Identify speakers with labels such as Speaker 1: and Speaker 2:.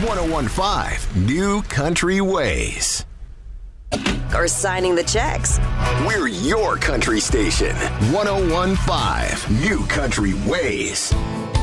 Speaker 1: 1015 New Country Ways.
Speaker 2: Or signing the checks.
Speaker 1: We're your country station. 1015 New Country Ways.